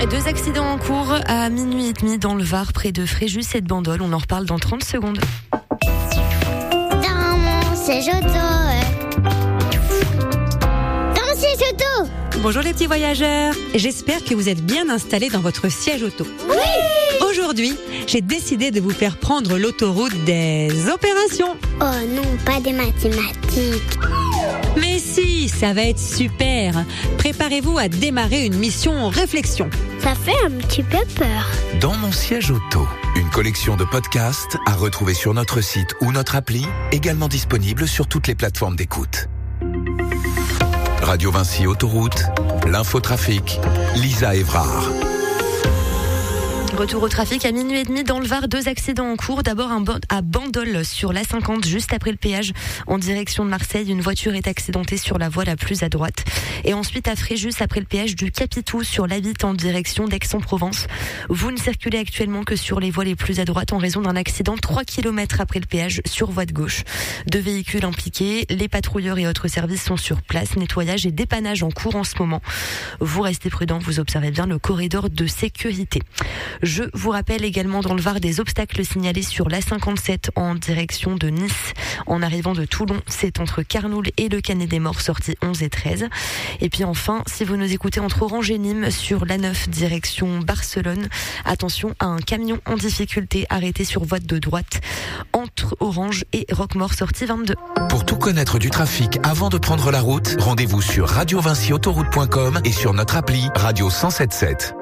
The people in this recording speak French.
2 accidents en cours à minuit et demi dans le Var, près de Fréjus et de Bandol. On en reparle dans 30 secondes. Dans mon siège auto. Dans mon siège auto. Bonjour les petits voyageurs. J'espère que vous êtes bien installés dans votre siège auto. Oui. Aujourd'hui, j'ai décidé de vous faire prendre l'autoroute des opérations. Oh non, pas des mathématiques. Mais si, ça va être super. Préparez-vous à démarrer une mission réflexion. Ça fait un petit peu peur. Dans mon siège auto, une collection de podcasts à retrouver sur notre site ou notre appli, également disponible sur toutes les plateformes d'écoute. Radio Vinci Autoroute, l'infotrafic, Lisa Évrard. Retour au trafic à minuit et demi dans le Var, 2 accidents en cours. D'abord à Bandol sur l'A50, juste après le péage en direction de Marseille. Une voiture est accidentée sur la voie la plus à droite. Et ensuite à Fréjus après le péage du Capitou sur l'A8 en direction d'Aix-en-Provence. Vous ne circulez actuellement que sur les voies les plus à droite en raison d'un accident 3 km après le péage sur voie de gauche. 2 véhicules impliqués, les patrouilleurs et autres services sont sur place. Nettoyage et dépannage en cours en ce moment. Vous restez prudents, vous observez bien le corridor de sécurité. Je vous rappelle également dans le Var des obstacles signalés sur l'A57 en direction de Nice. En arrivant de Toulon, c'est entre Carnoul et le Canet des Morts, sortie 11 et 13. Et puis enfin, si vous nous écoutez entre Orange et Nîmes sur l'A9 direction Barcelone, attention à un camion en difficulté arrêté sur voie de droite entre Orange et Roquemort, sortie 22. Pour tout connaître du trafic avant de prendre la route, rendez-vous sur radiovinciautoroute.com et sur notre appli Radio 107.7.